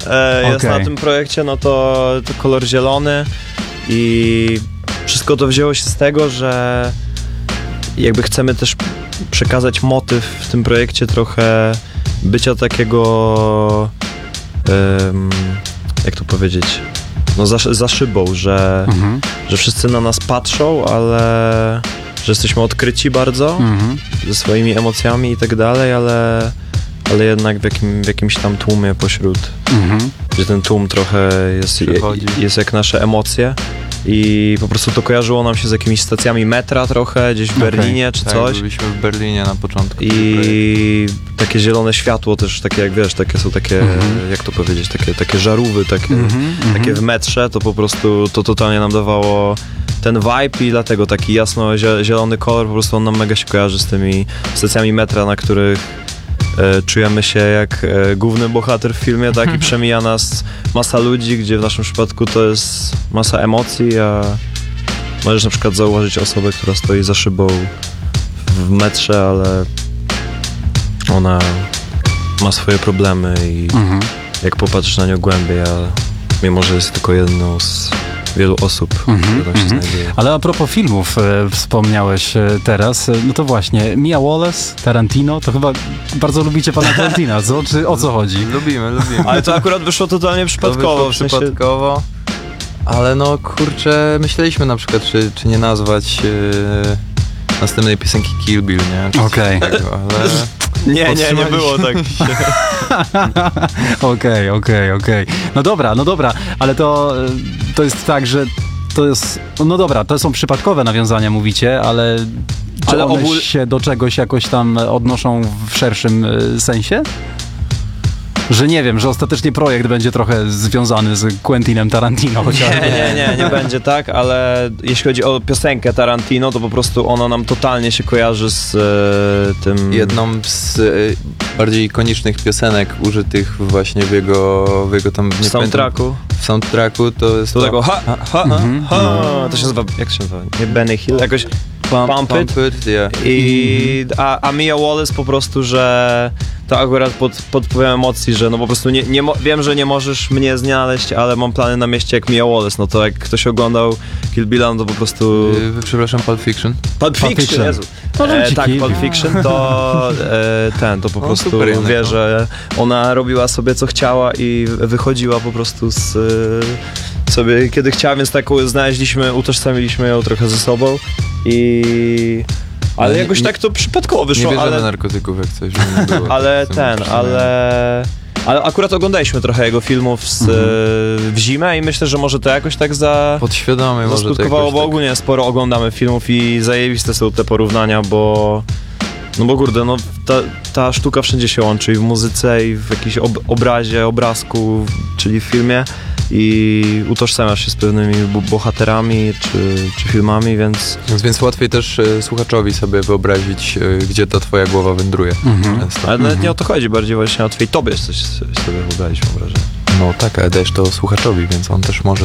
jest na tym projekcie, no to kolor zielony i wszystko to wzięło się z tego, że jakby chcemy też przekazać motyw w tym projekcie trochę bycia takiego, jak to powiedzieć, no za szybą, że wszyscy na nas patrzą, ale że jesteśmy odkryci bardzo ze swoimi emocjami i tak dalej, ale jednak w jakimś tam tłumie pośród, gdzie ten tłum trochę jest jak nasze emocje. I po prostu to kojarzyło nam się z jakimiś stacjami metra trochę, gdzieś w Berlinie czy coś. Byliśmy w Berlinie na początku. I takie zielone światło też, takie jak wiesz, takie są takie, jak to powiedzieć, takie żarówy, takie w metrze, to po prostu to totalnie nam dawało ten vibe i dlatego taki jasno-zielony kolor, po prostu on nam mega się kojarzy z tymi stacjami metra, na których czujemy się jak główny bohater w filmie, tak? I przemija nas masa ludzi, gdzie w naszym przypadku to jest masa emocji, a możesz na przykład zauważyć osobę, która stoi za szybą w metrze, ale ona ma swoje problemy i jak popatrzysz na nią głębiej, a mimo że jest tylko jedną z wielu osób, które tam się znajduje. Ale a propos filmów wspomniałeś teraz, no to właśnie Mia Wallace, Tarantino, to chyba bardzo lubicie pana Tarantina, co? Czy o co chodzi? Lubimy. Ale to akurat wyszło totalnie przypadkowo. Przypadkowo, ale no kurczę, myśleliśmy na przykład, czy nie nazwać następnej piosenki Kill Bill, nie? Okej. Ale... Nie było tak. Okej. No dobra, ale to jest tak, że to jest, no dobra, to są przypadkowe nawiązania, mówicie, ale czy one się do czegoś jakoś tam odnoszą w szerszym sensie? Że nie wiem, że ostatecznie projekt będzie trochę związany z Quentinem Tarantino chociażby. Nie będzie tak, ale jeśli chodzi o piosenkę Tarantino, to po prostu ona nam totalnie się kojarzy z tym... Jedną z bardziej ikonicznych piosenek użytych właśnie w jego tam... W soundtracku. W soundtracku to jest to... Tego to się nazywa, jak się nazywa? Nie Benny Hill? Jakoś Pump It. Yeah. A Mia Wallace po prostu, że to akurat pod wpływem emocji, że no po prostu wiem, że nie możesz mnie znaleźć, ale mam plany na mieście jak Mia Wallace, no to jak ktoś oglądał Kill Billa, no to po prostu... Przepraszam, Pulp Fiction? Pulp Fiction, Jezu. Tak, Pulp Fiction to to po prostu wie, że ona robiła sobie co chciała i wychodziła po prostu z sobie kiedy chciała, więc taką znaleźliśmy, utożsamiliśmy ją trochę ze sobą ale jakoś tak to przypadkowo wyszło. Nie bierzemy narkotyków jak coś, żeby nie było. Ale akurat oglądaliśmy trochę jego filmów w zimę i myślę, że może to jakoś tak podświadomie może to skutkowało, bo ogólnie sporo oglądamy filmów i zajebiste są te porównania, bo kurde, no ta sztuka wszędzie się łączy i w muzyce, i w jakimś obrazie, obrazku, czyli w filmie i utożsamiasz się z pewnymi bohaterami czy filmami, więc łatwiej też słuchaczowi sobie wyobrazić, gdzie ta twoja głowa wędruje. Często. Ale nawet nie o to chodzi, bardziej właśnie łatwiej tobie coś sobie wyobrazić, mam wrażenie. No tak, ale dajesz to słuchaczowi, więc on też może